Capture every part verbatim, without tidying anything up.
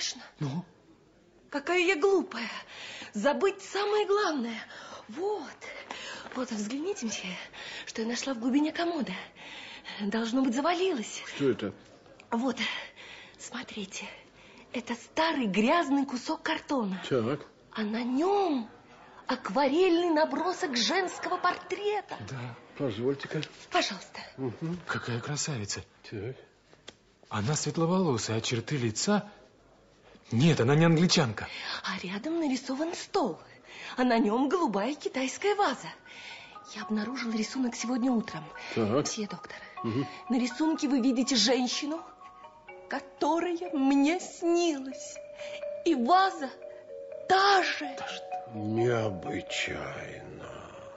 Конечно. Ну? Какая я глупая. Забыть самое главное. Вот. Вот, взгляните, мсье, что я нашла в глубине комода. Должно быть, завалилось. Что это? Вот, смотрите. Это старый грязный кусок картона. Так. А на нем акварельный набросок женского портрета. Да, позвольте-ка. Пожалуйста. Угу. Какая красавица. Так. Она светловолосая, а черты лица... Нет, она не англичанка. А рядом нарисован стол. А на нем голубая китайская ваза. Я обнаружила рисунок сегодня утром. Так. Мсье доктор, Угу. на рисунке вы видите женщину, которая мне снилась. И ваза та же. Необычайно.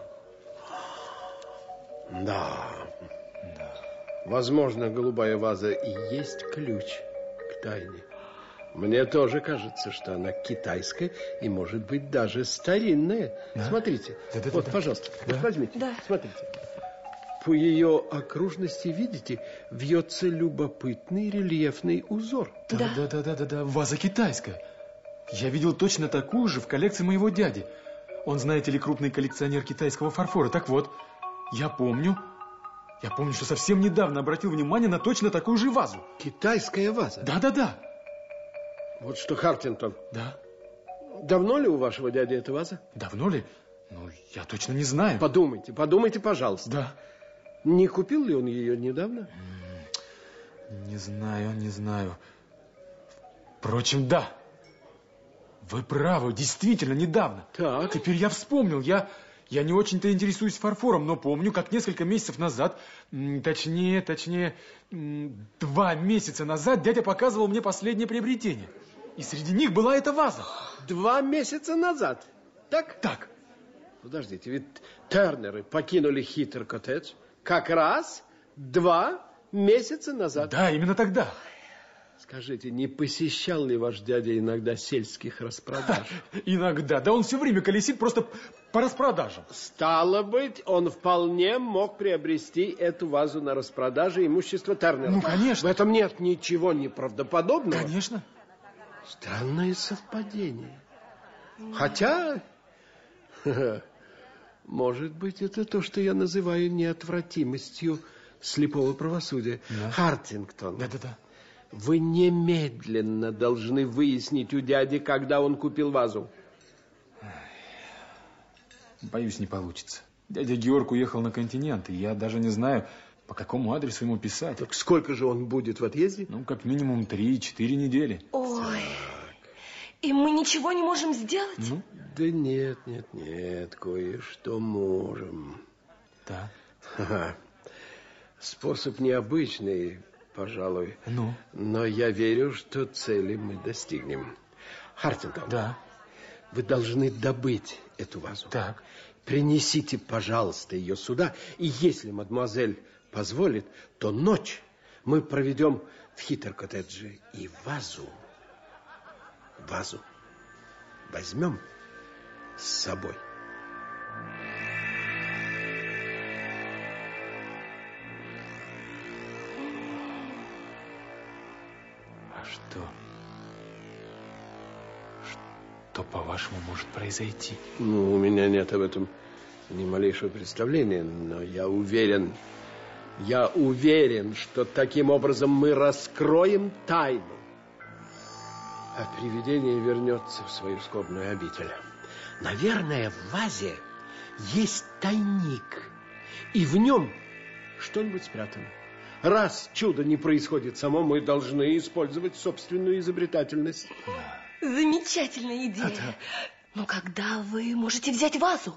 Да. Да. Возможно, голубая ваза и есть ключ к тайне. Мне тоже кажется, что она китайская и, может быть, даже старинная. Да? Смотрите. Да, да, вот, да, пожалуйста, да. вот возьмите. Да. Смотрите. По ее окружности, видите, вьется любопытный рельефный узор. Да, Да. да, да, да, да, да. Ваза китайская. Я видел точно такую же в коллекции моего дяди. Он, знаете ли, крупный коллекционер китайского фарфора. Так вот, я помню, я помню, что совсем недавно обратил внимание на точно такую же вазу. Китайская ваза? Да, да, да. Вот что, Хартингтон. Да. Давно ли у вашего дяди эта ваза? Давно ли? Ну, я точно не знаю. Подумайте, подумайте, пожалуйста. Да. Не купил ли он ее недавно? Не знаю, не знаю. Впрочем, да. Вы правы, действительно, недавно. Так. Теперь я вспомнил, я, я не очень-то интересуюсь фарфором, но помню, как несколько месяцев назад, точнее, точнее, два месяца назад дядя показывал мне последнее приобретение. И среди них была эта ваза. Два месяца назад? Так? Так. Подождите, ведь Тернеры покинули Хиттер-коттедж как раз два месяца назад. Да, именно тогда. Скажите, не посещал ли ваш дядя иногда сельских распродаж? Иногда. Да он все время колесит просто по распродажам. Стало быть, он вполне мог приобрести эту вазу на распродаже имущества Тернера. Ну, конечно. В этом нет ничего неправдоподобного. Конечно. Странное совпадение. Хотя, может быть, это то, что я называю неотвратимостью слепого правосудия. Да. Хартингтон. Да-да-да. Вы немедленно должны выяснить у дяди, когда он купил вазу. Боюсь, не получится. Дядя Георг уехал на континент, и я даже не знаю, по какому адресу ему писать. Так сколько же он будет в отъезде? Ну, как минимум три-четыре недели. Ой, и мы ничего не можем сделать? Ну? Да нет, нет, нет, кое-что можем. Да. Ха-ха. Способ необычный, пожалуй. Ну? Но я верю, что цели мы достигнем. Хартингтон. Да. Вы должны добыть эту вазу. Так. Принесите, пожалуйста, ее сюда. И если мадемуазель позволит, то ночь мы проведем в Хиттер-коттедже. И вазу, вазу возьмем с собой. А что? Что, по-вашему, может произойти? Ну, у меня нет об этом ни малейшего представления, но я уверен, я уверен, что таким образом мы раскроем тайну. А привидение вернется в свою скорбную обитель. Наверное, в вазе есть тайник, и в нем что-нибудь спрятано. Раз чудо не происходит само, мы должны использовать собственную изобретательность. Замечательная идея. Да. Но когда вы можете взять вазу?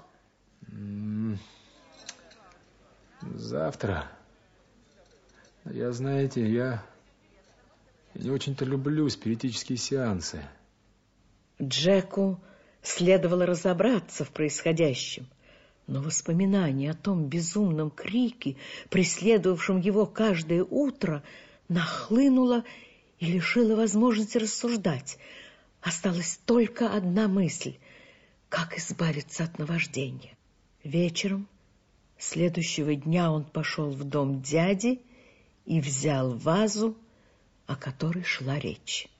Завтра. Я, знаете, я, я не очень-то люблю спиритические сеансы. Джеку следовало разобраться в происходящем, но воспоминание о том безумном крике, преследовавшем его каждое утро, нахлынуло и лишило возможности рассуждать. Осталась только одна мысль — как избавиться от наваждения. Вечером следующего дня он пошел в дом дяди и взял вазу, о которой шла речь.